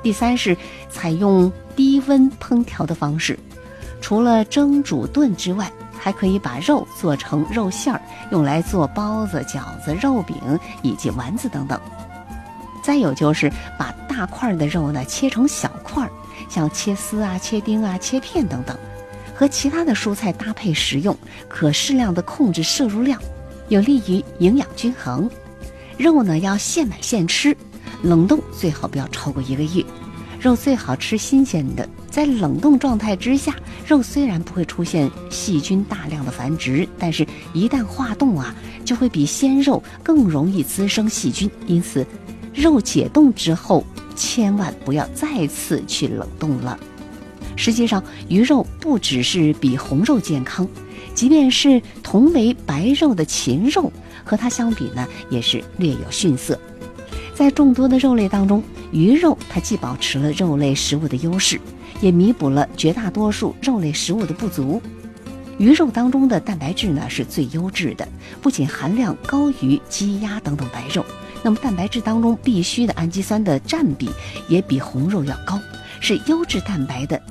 第三是采用低温烹调的方式，除了蒸、煮、炖之外，还可以把肉做成肉馅儿，用来做包子、饺子、肉饼以及丸子等等。再有就是把大块的肉呢切成小块，像切丝啊、切丁啊、切片等等，和其他的蔬菜搭配食用，可适量的控制摄入量，有利于营养均衡。肉呢要现买现吃，冷冻最好不要超过1个月。肉最好吃新鲜的，在冷冻状态之下，肉虽然不会出现细菌大量的繁殖，但是一旦化冻啊，就会比鲜肉更容易滋生细菌。因此，肉解冻之后，千万不要再次去冷冻了。实际上，鱼肉不只是比红肉健康，即便是同为白肉的禽肉，和它相比呢，也是略有逊色。在众多的肉类当中，鱼肉它既保持了肉类食物的优势，也弥补了绝大多数肉类食物的不足。鱼肉当中的蛋白质呢是最优质的，不仅含量高于鸡鸭等等白肉，那么蛋白质当中必需的氨基酸的占比也比红肉要高，是优质蛋白的